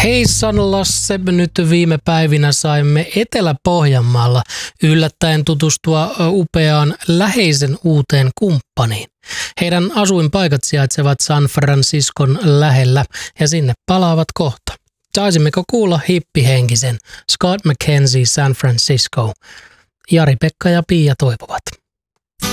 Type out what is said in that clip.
Hei San Lasse, nyt viime päivinä saimme Etelä-Pohjanmaalla yllättäen tutustua upeaan läheisen uuteen kumppaniin. Heidän asuinpaikat sijaitsevat San Franciscon lähellä ja sinne palaavat kohta. Saisimmeko kuulla hippihenkisen Scott McKenzie San Francisco? Jari-Pekka ja Pia toivovat.